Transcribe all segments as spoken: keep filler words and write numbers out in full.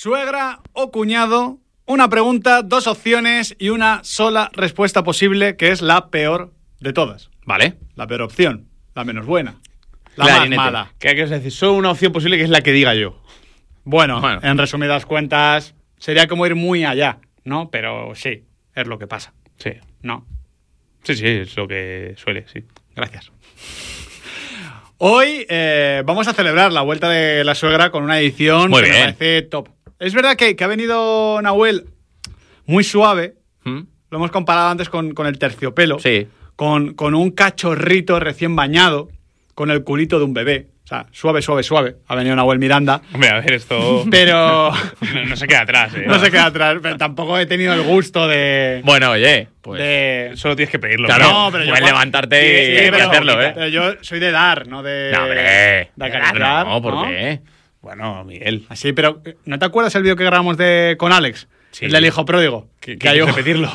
Suegra o cuñado, una pregunta, dos opciones y una sola respuesta posible, que es la peor de todas. Vale. La peor opción, la menos buena, la Clarinete. más mala. ¿Qué quieres decir? Solo una opción posible que es la que diga yo. Bueno, Bueno. en resumidas cuentas, sería como ir muy allá, ¿no? Pero sí, es lo que pasa. Sí. No, Sí, sí, es lo que suele, sí. gracias. Hoy eh, vamos a celebrar la vuelta de la suegra con una edición Muy que bien. me parece top. Es verdad que, que ha venido Nahuel muy suave. ¿Mm? Lo hemos comparado antes con, con el terciopelo. Sí. Con, con un cachorrito recién bañado, con el culito de un bebé. O sea, suave, suave, suave. Ha venido Nahuel Miranda. Hombre, a ver, esto Pero no, no se queda atrás, ¿eh? no se queda atrás. Pero tampoco he tenido el gusto de... Bueno, oye, pues... de- Solo tienes que pedirlo. Claro, No, pero yo puedes cuando- levantarte Sí, y, sí, y pero- hacerlo, ¿eh? Pero yo soy de dar, no de... No, hombre. De acariciar. No, ¿por ¿no? qué? Bueno, Miguel. Así, pero ¿no te acuerdas el vídeo que grabamos de, con Alex? Sí. El del hijo pródigo. Que, Que hay hay que un- repetirlo.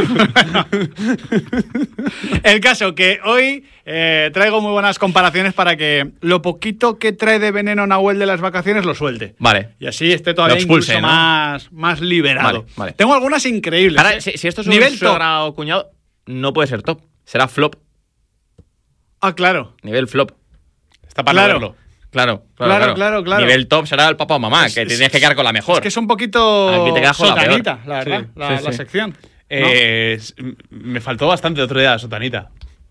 El caso que hoy eh, traigo muy buenas comparaciones para que lo poquito que trae de veneno Nahuel de las vacaciones lo suelte. Vale. Y así esté todavía Lo expulse, incluso ¿no? más, más liberado. Vale, vale. Tengo algunas increíbles. Ahora, ¿eh? si, si esto es Nivel un top. suegra o cuñado, no puede ser top. Será flop. Ah, claro. Nivel flop. Está para Claro. no verlo. Claro, Claro, claro, claro, claro. Nivel top será el papá o mamá, Es- que es- te tienes que quedar con la mejor. Es que es un poquito Aquí te quedas con la sotanita, peor. la verdad, Sí, la, sí, la sí. sección. ¿no? Eh, s- m- me faltó bastante el otro día la Sotanita.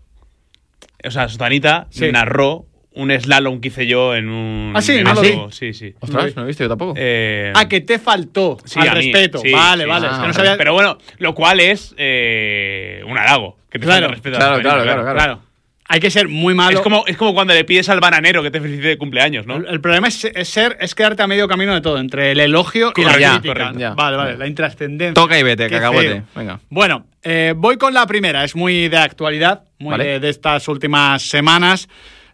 O sea, Sotanita Sí. narró un slalom que hice yo en un... Ah, sí, en no un lo juego. Sí, sí. Ostras, no lo he visto yo tampoco. Eh, Ah, que te faltó sí, al a mí, respeto. sí, vale, sí, vale. sí. Es que no Ah, sabía... Pero bueno, lo cual es eh, un halago. Que te Claro, falte respeto a claro, Sotanita, claro, claro, Claro. Hay que ser muy malo. Es como, es como cuando le pides al bananero que te felicite de cumpleaños, ¿no? El, el problema es, es ser, es quedarte a medio camino de todo, entre el elogio y la Correcto, crítica. correcto, ya. Vale, vale, Ya. la intrascendencia. Toca y vete, Qué cacahuete. feo. Venga. Bueno, eh, voy con la primera, es muy de actualidad, muy Vale. de, de estas últimas semanas.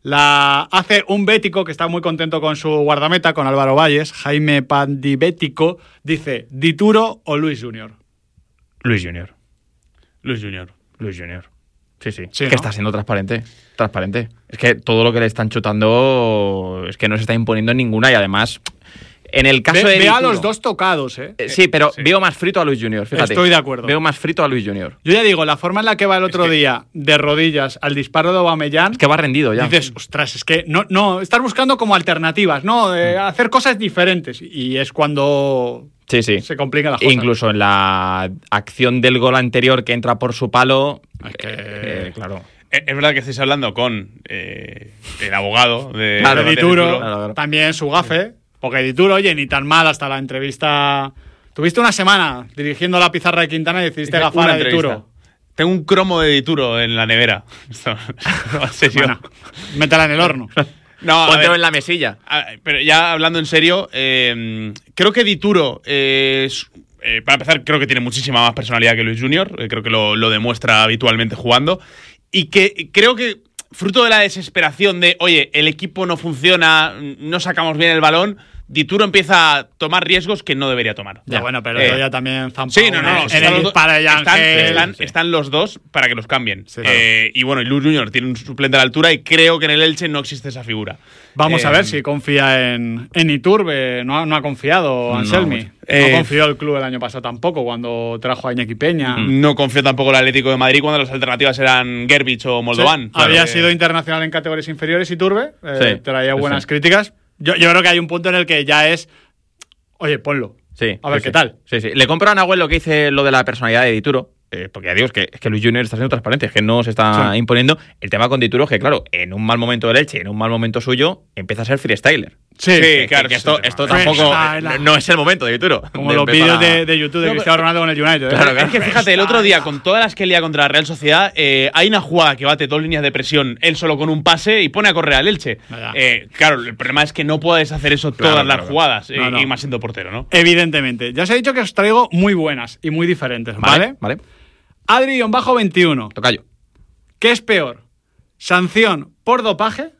La hace un bético que está muy contento con su guardameta, con Álvaro Valles, Jaime Pandibético, dice, ¿Dituro o Luis Junior? Luis Junior. Luis Junior. Luis Junior. Sí, sí. Sí, es ¿no? que está siendo transparente. Transparente. Es que todo lo que le están chutando es que no se está imponiendo en ninguna y además, en el caso Ve, de. ve a Dituro- los dos tocados, ¿eh? Eh, sí, pero Sí. veo más frito a Luis Junior, fíjate. Estoy de acuerdo. Veo más frito a Luis Junior. Yo ya digo, la forma en la que va el otro que- día de rodillas al disparo de Aubameyang, Es que va rendido ya. dices, ostras, es que no, no, estás buscando como alternativas, ¿no? Eh, hacer cosas diferentes. Y es cuando Sí, sí. se complican las cosas. Incluso en la acción del gol anterior que entra por su palo. Es que- eh, claro. Es es verdad que estáis hablando con eh, el abogado de, Claro, de Dituro, Dituro. Claro, claro. también su gafe, porque Dituro, oye, ni tan mal hasta la entrevista. Tuviste una semana dirigiendo la pizarra de Quintana y decidiste Hice gafar una a Dituro. entrevista. Tengo un cromo de Dituro en la nevera. Esto- no sé si- Bueno, métela en el horno. No, a Póntelo ver, en la mesilla. a- pero ya hablando en serio, eh, creo que Dituro eh, es- eh, para empezar, creo que tiene muchísima más personalidad que Luis Junior. Eh, creo que lo, lo demuestra habitualmente jugando. Y que creo que, fruto de la desesperación de, oye, el equipo no funciona, no sacamos bien el balón, Dituro empieza a tomar riesgos que no debería tomar. Ya, bueno, pero Eh, ya también zampado Sí, no, no, en no, el están los dos- disparo de están, Ángel. están- sí. están los dos para que los cambien. Sí, Eh, y bueno, y Luis Junior tiene un suplente a la altura y creo que en el Elche no existe esa figura. Vamos a Eh, ver si confía en, en Iturbe. No, ha- no ha confiado Anselmi. No, Eh, confió el club el año pasado tampoco, cuando trajo a Iñaki Peña. No confío tampoco en el Atlético de Madrid cuando las alternativas eran Gerbich o Moldovan. Sí, Claro, había eh, sido internacional en categorías inferiores Iturbe. Eh, Sí, traía sí, buenas sí. críticas. Yo, yo creo que hay un punto en el que ya es. Oye, ponlo. Sí. A ver sí, qué sí. tal. Sí, sí. Le compro a Nahuel lo que dice lo de la personalidad de Dituro. eh, porque ya digo, es que, es que Luis Junior está siendo transparente, es que no se está Sí. imponiendo. El tema con Dituro es que, claro, en un mal momento del Elche, en un mal momento suyo, empieza a ser freestyler. Sí, Sí, Que- claro, que ese esto, es el esto tema. tampoco Freestyler. no es el momento de Dituro. como de los empezar vídeos a- de, de YouTube de No, Cristiano Ronaldo con el United. ¿eh? Claro, claro. Es que fíjate, el otro día, con todas las que lía contra la Real Sociedad, eh, hay una jugada que bate dos líneas de presión, él solo con un pase y pone a correr al Elche. Vaya. Eh, claro, el problema es que no puedes hacer eso Claro, todas claro, las jugadas, eh, No, no. y más siendo portero, ¿no? Evidentemente. Ya os he dicho que os traigo muy buenas y muy diferentes, ¿vale? Vale. Adri-bajo veintiuno. Tocayo. ¿Qué es peor? ¿Sanción por dopaje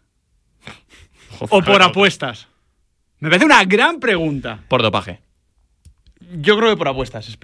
o por apuestas? Me parece una gran pregunta. Por dopaje. Yo creo que por apuestas, es